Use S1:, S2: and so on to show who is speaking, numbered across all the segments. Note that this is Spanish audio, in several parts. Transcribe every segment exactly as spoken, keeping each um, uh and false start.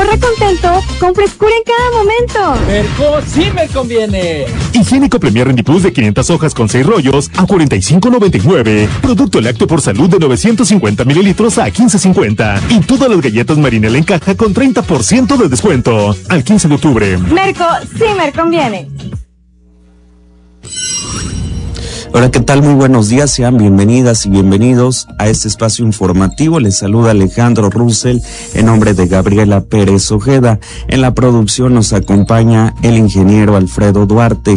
S1: Corre contento con frescura en cada momento.
S2: Merco sí me conviene.
S3: Higiénico Premier Rendiplus de quinientas hojas con seis rollos a cuarenta y cinco noventa y nueve. Producto lácteo por salud de novecientos cincuenta mililitros a quince cincuenta. Y todas las galletas Marinela en caja con treinta por ciento de descuento. Al quince de octubre.
S1: Merco sí me conviene.
S4: Hola, ¿qué tal? Muy buenos días, sean bienvenidas y bienvenidos a este espacio informativo. Les saluda Alejandro Russell en nombre de Gabriela Pérez Ojeda. En la producción nos acompaña el ingeniero Alfredo Duarte.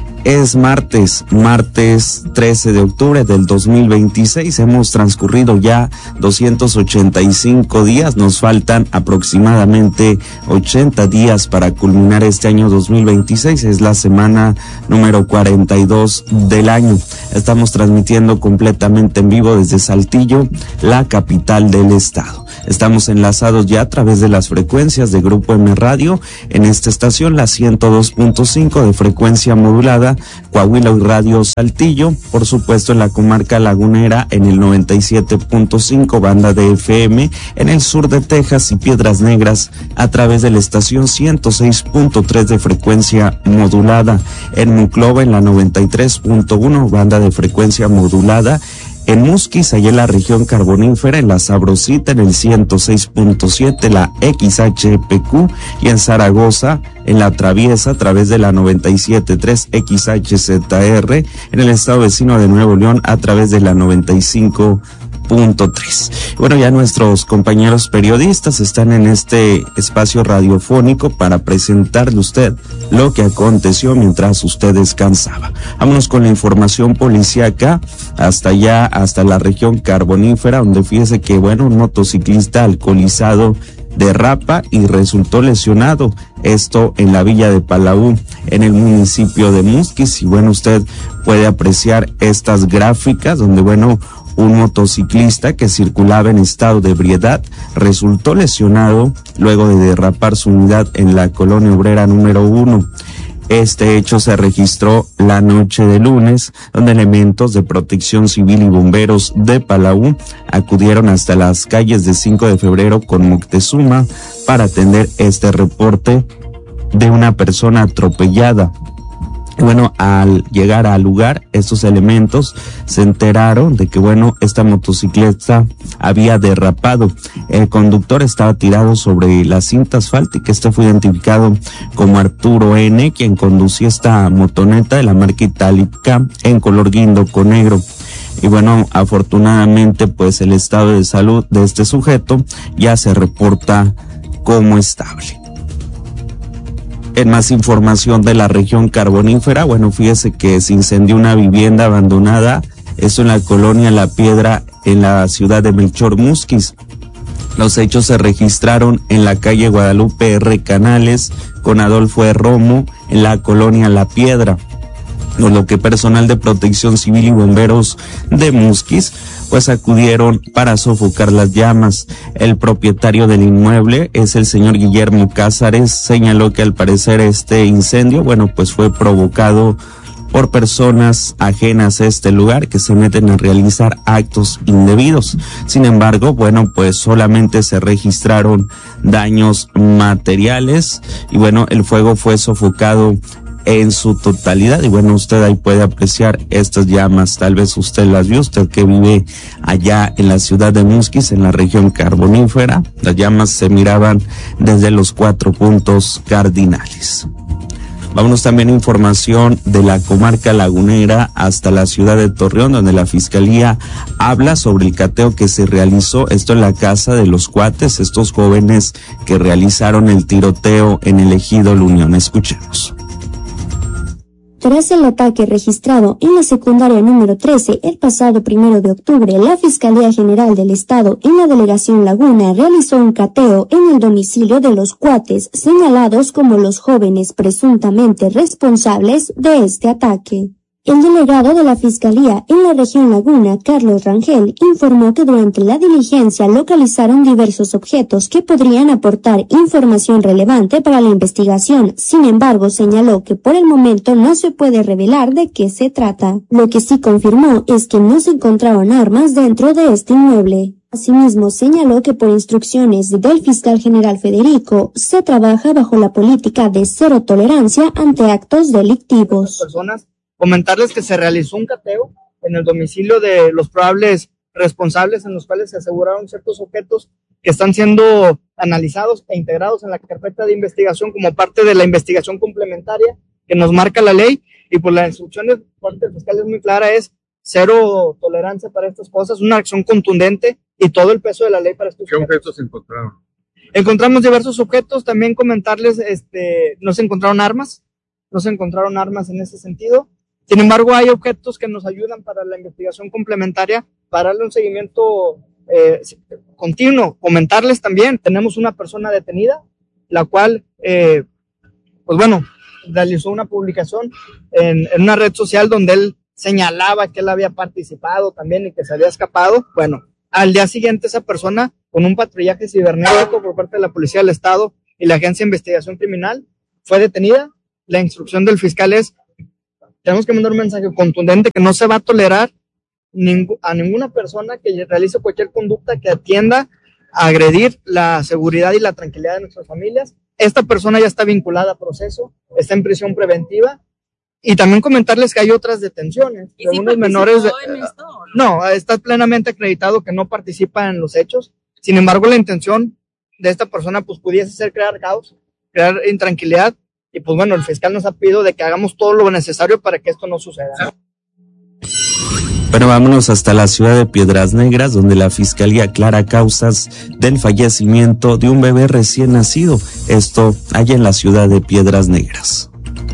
S4: Es martes, martes trece de octubre del dos mil veintiséis. Hemos transcurrido ya doscientos ochenta y cinco días. Nos faltan aproximadamente ochenta días para culminar este año dos mil veintiséis. Es la semana número cuarenta y dos del año. Estamos transmitiendo completamente en vivo desde Saltillo, la capital del estado. Estamos enlazados ya a través de las frecuencias de Grupo M Radio en esta estación, la ciento dos punto cinco de frecuencia modulada, Coahuila y Radio Saltillo, por supuesto en la comarca lagunera en el noventa y siete punto cinco banda de F M, en el sur de Texas y Piedras Negras a través de la estación ciento seis punto tres de frecuencia modulada, en Monclova en la noventa y tres punto uno banda de frecuencia modulada, en Musquis, allá en la región carbonífera, en la Sabrosita, en el ciento seis punto siete, la X H P Q, y en Zaragoza, en la Traviesa, a través de la noventa y siete punto tres X H Z R, en el estado vecino de Nuevo León, a través de la noventa y cinco punto tres. Bueno, ya nuestros compañeros periodistas están en este espacio radiofónico para presentarle a usted lo que aconteció mientras usted descansaba. Vámonos con la información policíaca hasta allá, hasta la región carbonífera, donde fíjese que, bueno, un motociclista alcoholizado derrapa y resultó lesionado. Esto en la villa de Palau, en el municipio de Musquis. Y bueno, usted puede apreciar estas gráficas donde, bueno, un motociclista que circulaba en estado de ebriedad resultó lesionado luego de derrapar su unidad en la colonia obrera número uno. Este hecho se registró la noche de lunes, donde elementos de protección civil y bomberos de Palau acudieron hasta las calles de cinco de febrero con Moctezuma para atender este reporte de una persona atropellada. Bueno, al llegar al lugar, estos elementos se enteraron de que, bueno, esta motocicleta había derrapado. El conductor estaba tirado sobre la cinta asfáltica. Este fue identificado como Arturo N., quien conducía esta motoneta de la marca Itálica en color guindo con negro. Y bueno, afortunadamente, pues el estado de salud de este sujeto ya se reporta como estable. En más información de la región carbonífera, bueno, fíjese que se incendió una vivienda abandonada, esto en la colonia La Piedra, en la ciudad de Melchor Musquis. Los hechos se registraron en la calle Guadalupe R. Canales con Adolfo E. Romo, en la colonia La Piedra. Con lo que personal de protección civil y bomberos de Musquis pues acudieron para sofocar las llamas. El propietario del inmueble es el señor Guillermo Cázares. Señaló que al parecer este incendio, bueno, pues fue provocado por personas ajenas a este lugar que se meten a realizar actos indebidos. Sin embargo, bueno, pues solamente se registraron daños materiales y bueno, el fuego fue sofocado en su totalidad. Y bueno, usted ahí puede apreciar estas llamas, tal vez usted las vio, usted que vive allá en la ciudad de Musquis, en la región carbonífera. Las llamas se miraban desde los cuatro puntos cardinales. Vámonos también a información de la comarca lagunera hasta la ciudad de Torreón, donde la Fiscalía habla sobre el cateo que se realizó, esto en la casa de los cuates, estos jóvenes que realizaron el tiroteo en el ejido La Unión. Escuchemos.
S5: Tras el ataque registrado en la secundaria número trece el pasado primero de octubre, la Fiscalía General del Estado en la Delegación Laguna realizó un cateo en el domicilio de los cuates, señalados como los jóvenes presuntamente responsables de este ataque. El delegado de la Fiscalía en la región Laguna, Carlos Rangel, informó que durante la diligencia localizaron diversos objetos que podrían aportar información relevante para la investigación. Sin embargo, señaló que por el momento no se puede revelar de qué se trata. Lo que sí confirmó es que no se encontraron armas dentro de este inmueble. Asimismo, señaló que por instrucciones del fiscal general Federico, se trabaja bajo la política de cero tolerancia ante actos delictivos.
S6: Personas, comentarles que se realizó un cateo en el domicilio de los probables responsables, en los cuales se aseguraron ciertos objetos que están siendo analizados e integrados en la carpeta de investigación como parte de la investigación complementaria que nos marca la ley, y pues la instrucción de parte del fiscal es muy clara, es cero tolerancia para estas cosas, una acción contundente y todo el peso de la ley para estos
S7: ¿Qué objetos se encontraron?
S6: Encontramos diversos objetos, también comentarles, este, no se encontraron armas, no se encontraron armas en ese sentido. Sin embargo, hay objetos que nos ayudan para la investigación complementaria, para darle un seguimiento eh, continuo. Comentarles también, tenemos una persona detenida, la cual, eh, pues bueno, realizó una publicación en, en una red social donde él señalaba que él había participado también y que se había escapado. Bueno, al día siguiente esa persona, con un patrullaje cibernético por parte de la Policía del Estado y la Agencia de Investigación Criminal, fue detenida. La instrucción del fiscal es, tenemos que mandar un mensaje contundente que no se va a tolerar ningú- a ninguna persona que realice cualquier conducta que atienda a agredir la seguridad y la tranquilidad de nuestras familias. Esta persona ya está vinculada a proceso, está en prisión preventiva. Y también comentarles que hay otras detenciones
S8: ¿Y
S6: de
S8: si
S6: unos menores. De,
S8: en esto, o
S6: no? no, está plenamente acreditado que no participa en los hechos. Sin embargo, la intención de esta persona pues pudiese ser crear caos, crear intranquilidad. Y pues bueno, el fiscal nos ha pedido de que hagamos todo lo necesario para que esto no suceda.
S4: Bueno, vámonos hasta la ciudad de Piedras Negras, donde la fiscalía aclara causas del fallecimiento de un bebé recién nacido. Esto allá en la ciudad de Piedras Negras.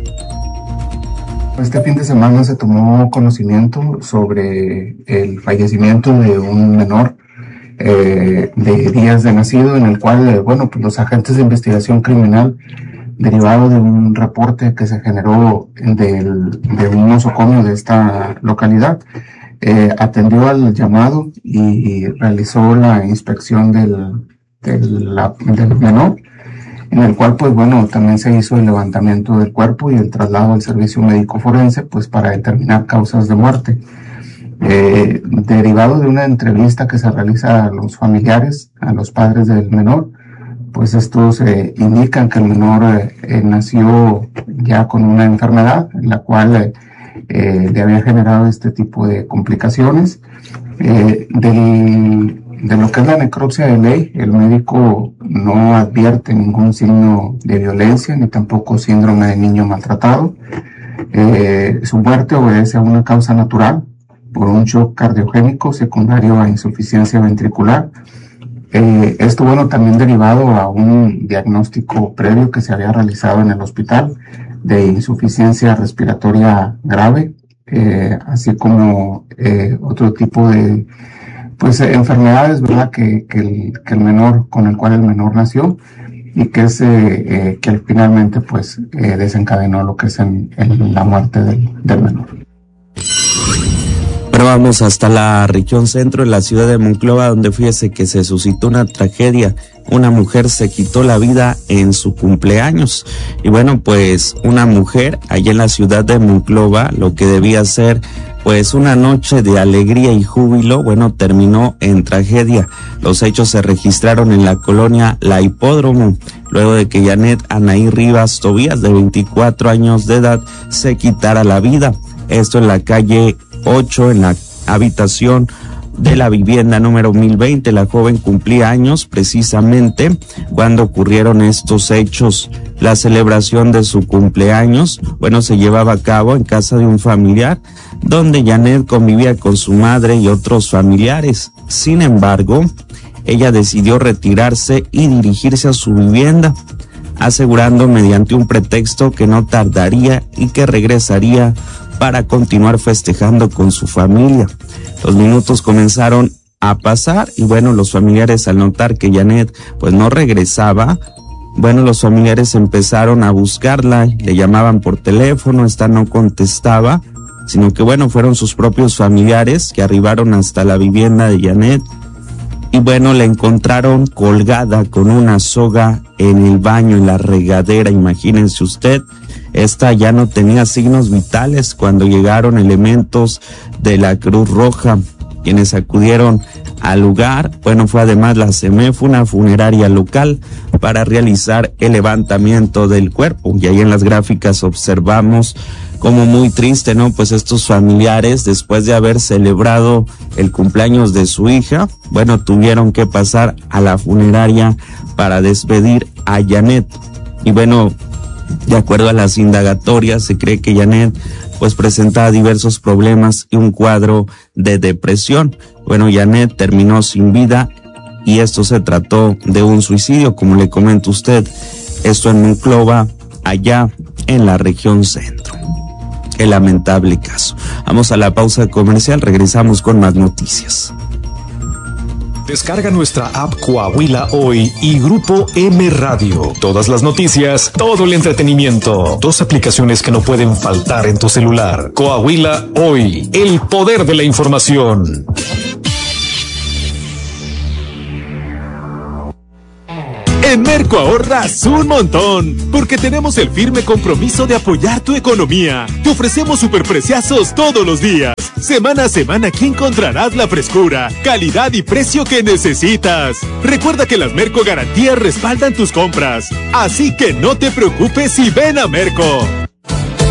S9: Este fin de semana se tomó conocimiento sobre el fallecimiento de un menor eh, de días de nacido, en el cual, eh, bueno, pues los agentes de investigación criminal, derivado de un reporte que se generó del, de un nosocomio de esta localidad, eh, atendió al llamado y realizó la inspección del, del, la, del menor, en el cual, pues bueno, también se hizo el levantamiento del cuerpo y el traslado al servicio médico forense, pues para determinar causas de muerte. Eh, derivado de una entrevista que se realiza a los familiares, a los padres del menor, pues estos eh, indican que el menor eh, eh, nació ya con una enfermedad, en la cual eh, eh, le había generado este tipo de complicaciones. Eh, del De lo que es la necropsia de ley, el médico no advierte ningún signo de violencia ni tampoco síndrome de niño maltratado. Eh, su muerte obedece a una causa natural por un shock cardiogénico secundario a insuficiencia ventricular. Eh, esto, bueno, también derivado a un diagnóstico previo que se había realizado en el hospital de insuficiencia respiratoria grave, eh, así como eh, otro tipo de pues eh, enfermedades, ¿verdad? Que, que, el, que el menor, con el cual el menor nació, y que es, eh, eh, que finalmente pues eh, desencadenó lo que es en, en la muerte del, del menor.
S4: Pero vamos hasta la región centro, en la ciudad de Monclova, donde fíjese que se suscitó una tragedia. Una mujer se quitó la vida en su cumpleaños. Y bueno, pues una mujer allá en la ciudad de Monclova, lo que debía ser pues una noche de alegría y júbilo, bueno, terminó en tragedia. Los hechos se registraron en la colonia La Hipódromo, luego de que Janet Anaí Rivas Tobías, de veinticuatro años de edad, se quitara la vida. Esto en la calle ocho, en la habitación de la vivienda número mil veinte. La joven cumplía años precisamente cuando ocurrieron estos hechos. La celebración de su cumpleaños, bueno, se llevaba a cabo en casa de un familiar, donde Janet convivía con su madre y otros familiares. Sin embargo, ella decidió retirarse y dirigirse a su vivienda, asegurando mediante un pretexto que no tardaría y que regresaría para continuar festejando con su familia. Los minutos comenzaron a pasar y bueno, los familiares, al notar que Janet pues no regresaba, bueno, los familiares empezaron a buscarla, le llamaban por teléfono, esta no contestaba, sino que bueno, fueron sus propios familiares que arribaron hasta la vivienda de Janet y bueno, la encontraron colgada con una soga en el baño, en la regadera. Imagínense usted, esta ya no tenía signos vitales cuando llegaron elementos de la Cruz Roja. quienes acudieron al lugar, bueno, fue además la CEMEF, una funeraria local, para realizar el levantamiento del cuerpo. Y ahí en las gráficas observamos como muy triste, ¿no? Pues estos familiares, después de haber celebrado el cumpleaños de su hija, bueno, tuvieron que pasar a la funeraria para despedir a Janet. Y bueno, de acuerdo a las indagatorias, se cree que Janet pues presentaba diversos problemas y un cuadro de depresión. Bueno, Janet terminó sin vida y esto se trató de un suicidio, como le comenta usted, esto en Monclova, allá en la región centro. El lamentable caso. Vamos a la pausa comercial, regresamos con más noticias.
S3: Descarga nuestra app Coahuila Hoy y Grupo M Radio. Todas las noticias, todo el entretenimiento. Dos aplicaciones que no pueden faltar en tu celular. Coahuila Hoy, el poder de la información. En Merco ahorras un montón, porque tenemos el firme compromiso de apoyar tu economía. Te ofrecemos superpreciazos todos los días. Semana a semana aquí encontrarás la frescura, calidad y precio que necesitas. Recuerda que las Merco Garantías respaldan tus compras, así que no te preocupes y ven a Merco.